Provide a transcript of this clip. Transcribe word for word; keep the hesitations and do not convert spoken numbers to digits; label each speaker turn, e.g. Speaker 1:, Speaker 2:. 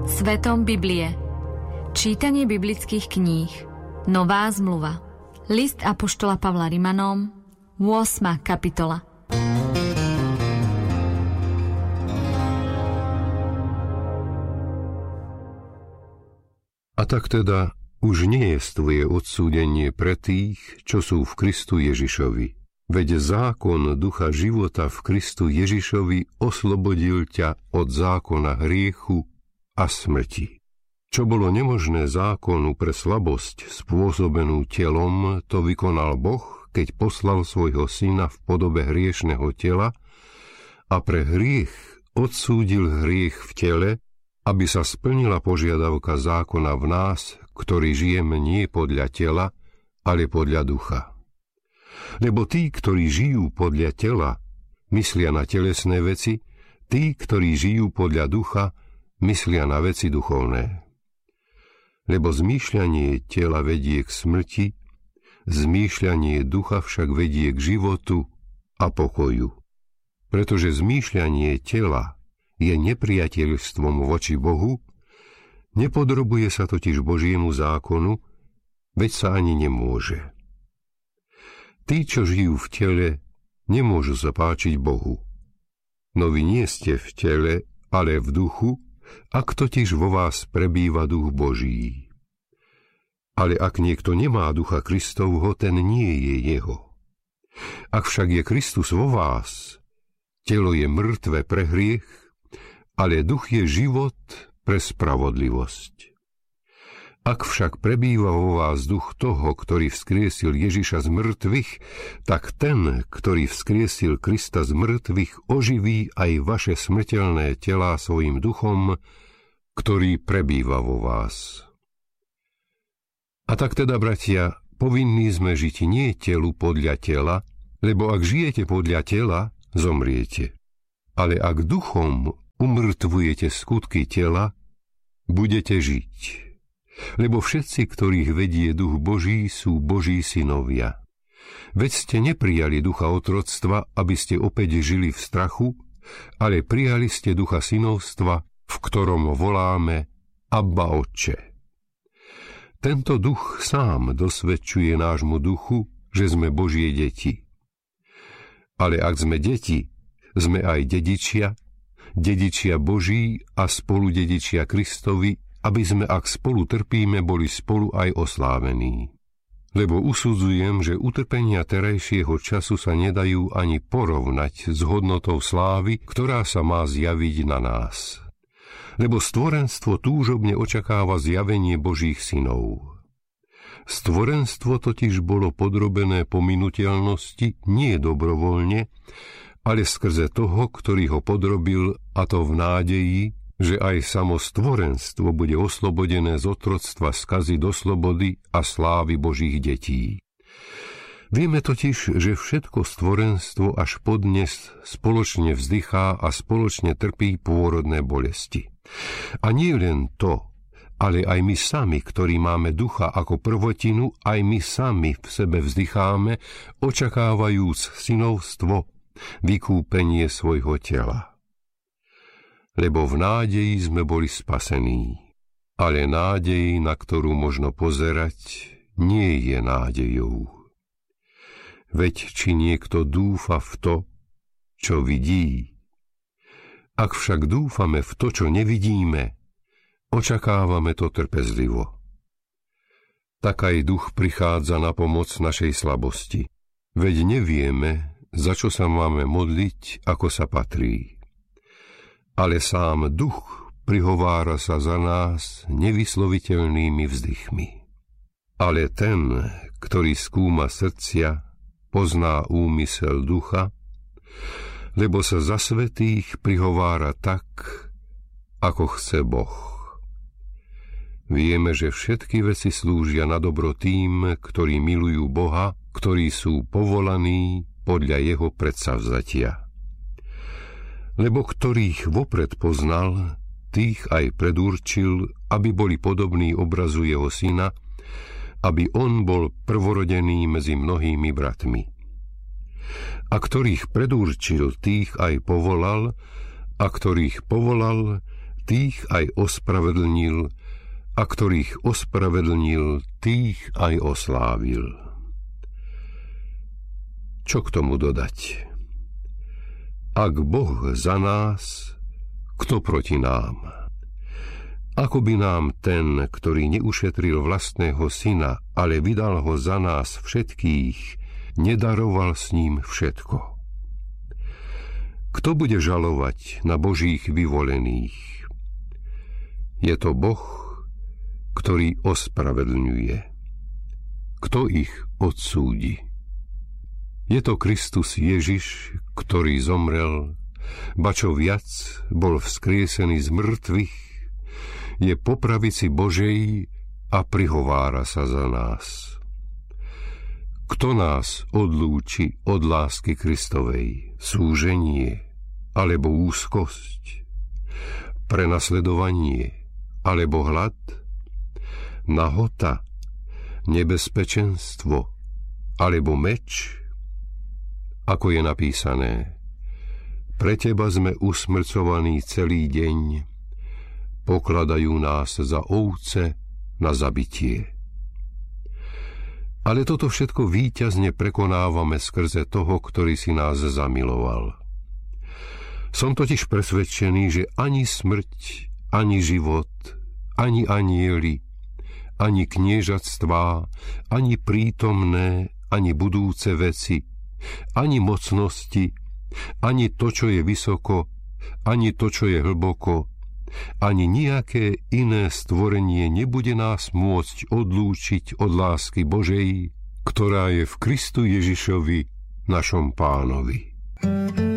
Speaker 1: Svetom Biblie. Čítanie biblických kníh. Nová zmluva. List apoštola Pavla Rimanom, ôsma kapitola.
Speaker 2: A tak teda už nie jestvuje odsúdenie pre tých, čo sú v Kristu Ježišovi. Veď zákon ducha života v Kristu Ježišovi oslobodil ťa od zákona hriechu a smrti. Čo bolo nemožné zákonu pre slabosť spôsobenú telom, to vykonal Boh, keď poslal svojho syna v podobe hriešneho tela a pre hriech odsúdil hriech v tele, aby sa splnila požiadavka zákona v nás, ktorí žijeme nie podľa tela, ale podľa ducha. Lebo tí, ktorí žijú podľa tela, myslia na telesné veci, tí, ktorí žijú podľa ducha, myslia na veci duchovné. Lebo zmýšľanie tela vedie k smrti, zmýšľanie ducha však vedie k životu a pokoju. Pretože zmýšľanie tela je nepriateľstvom voči Bohu, nepodrobuje sa totiž Božiemu zákonu, veď sa ani nemôže. Tí, čo žijú v tele, nemôžu sa páčiť Bohu. No vy nie ste v tele, ale v duchu, ak totiž vo vás prebýva duch Boží. Ale ak niekto nemá ducha Kristovho, ten nie je jeho. Ak však je Kristus vo vás, telo je mŕtve pre hriech, ale duch je život pre spravodlivosť. Ak však prebýva vo vás duch toho, ktorý vzkriesil Ježiša z mŕtvych, tak ten, ktorý vzkriesil Krista z mŕtvych, oživí aj vaše smrteľné telá svojim duchom, ktorý prebýva vo vás. A tak teda, bratia, povinní sme žiť nie telu podľa tela, lebo ak žijete podľa tela, zomriete. Ale ak duchom umrtvujete skutky tela, budete žiť. Lebo všetci, ktorých vedie duch Boží, sú Boží synovia. Veď ste neprijali ducha otroctva, aby ste opäť žili v strachu, ale prijali ste ducha synovstva, v ktorom voláme Abba Otče. Tento duch sám dosvedčuje nášmu duchu, že sme Božie deti. Ale ak sme deti, sme aj dedičia, dedičia Boží a spoludedičia Kristovi, aby sme, ak spolu trpíme, boli spolu aj oslávení. Lebo usudzujem, že utrpenia terajšieho času sa nedajú ani porovnať s hodnotou slávy, ktorá sa má zjaviť na nás. Lebo stvorenstvo túžobne očakáva zjavenie Božích synov. Stvorenstvo totiž bolo podrobené pominuteľnosti nie dobrovoľne, ale skrze toho, ktorý ho podrobil, a to v nádeji, že aj samo stvorenstvo bude oslobodené z otroctva skazy do slobody a slávy Božích detí. Vieme totiž, že všetko stvorenstvo až podnes spoločne vzdychá a spoločne trpí pôrodné bolesti. A nie len to, ale aj my sami, ktorí máme ducha ako prvotinu, aj my sami v sebe vzdycháme, očakávajúc synovstvo, vykúpenie svojho tela. Lebo v nádeji sme boli spasení, ale nádej, na ktorú možno pozerať, nie je nádejou. Veď či niekto dúfa v to, čo vidí? Ak však dúfame v to, čo nevidíme, očakávame to trpezlivo. Tak aj duch prichádza na pomoc našej slabosti, veď nevieme, za čo sa máme modliť, ako sa patrí. Ale sám duch prihovára sa za nás nevysloviteľnými vzdychmi. Ale ten, ktorý skúma srdcia, pozná úmysel ducha, lebo sa za svätých prihovára tak, ako chce Boh. Vieme, že všetky veci slúžia na dobro tým, ktorí milujú Boha, ktorí sú povolaní podľa jeho predsavzatia. Lebo ktorých vopred poznal, tých aj predurčil, aby boli podobní obrazu jeho syna, aby on bol prvorodený medzi mnohými bratmi. A ktorých predurčil, tých aj povolal, a ktorých povolal, tých aj ospravedlnil, a ktorých ospravedlnil, tých aj oslávil. Čo k tomu dodať? Ak Boh za nás, kto proti nám? Ako by nám ten, ktorý neušetril vlastného syna, ale vydal ho za nás všetkých, nedaroval s ním všetko? Kto bude žalovať na Božích vyvolených? Je to Boh, ktorý ospravedlňuje. Kto ich odsúdi? Je to Kristus Ježiš, ktorý zomrel, ba čo viac, bol vzkriesený z mŕtvych, je po pravici Božej a prihovára sa za nás. Kto nás odlúči od lásky Kristovej? Súženie alebo úzkosť? Prenasledovanie alebo hlad? Nahota, nebezpečenstvo alebo meč? Ako je napísané, pre teba sme usmrcovaní celý deň, pokladajú nás za ovce na zabitie. Ale toto všetko víťazne prekonávame skrze toho, ktorý si nás zamiloval. Som totiž presvedčený, že ani smrť, ani život, ani anjeli, ani kniežatstvá, ani prítomné, ani budúce veci, ani mocnosti, ani to, čo je vysoko, ani to, čo je hlboko, ani nejaké iné stvorenie nebude nás môcť odlúčiť od lásky Božej, ktorá je v Kristu Ježišovi, našom Pánovi.